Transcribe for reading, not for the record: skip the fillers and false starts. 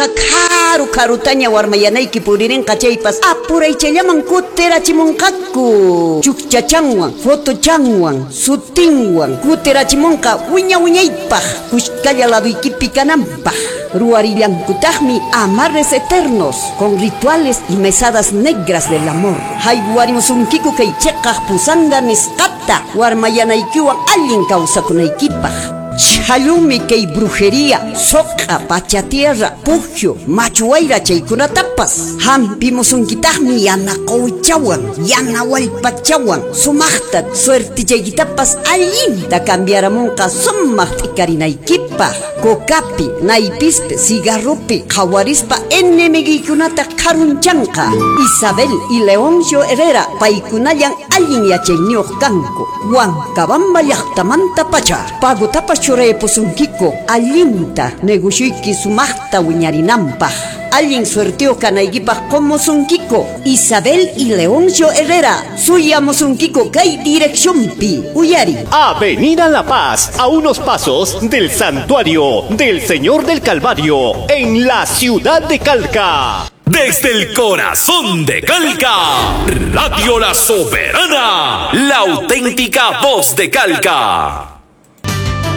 Ñuqaqa karu-karutaña warmayanayki puririnqa chaypas apuraychallaman kutirachimunqaku. Chukchachanwan, fotochanwan, sutinwan kutirachimunqa wiñaypaq kushkalla laduykipi kananpaq. Ruarillankutaqmi amarres eternos con rituales y mesadas negras del amor. Haywarimusunkiku kay chiqaq pusanga nisqata warmayanaykiwan allin kawsakunaykipaq. Chalumi kay brujería, soqa, pachatierra, pugio, machuayra chaykunatapas hampimusunkitaqmi yana qawchawan, yana wallpachawan, sumaqta suerte chaykitapas allinta cambiaramunqa sumaq t'ikarinaykipa. Kokapi, naypispi, cigarrupi, qawarispa enemigiykunata karunchanqa. Isabel y Leoncio Herrera paykunallan allin yachayniyuq kanku. Huancabamba llaqtamanta pacha pagutapas churaypusunkiko allinta negocioyki sumaqta wiñarinanpaq. Allin suerteo kanaykipaq qomusunkiko. Isabel y Leoncio Herrera suyamusunkiko kay direccionpi. Uyari. Avenida La Paz, a unos pasos del Santuario del Señor del Calvario, en la ciudad de Calca. Desde el corazón de Calca, Radio La Soberana, la auténtica voz de Calca.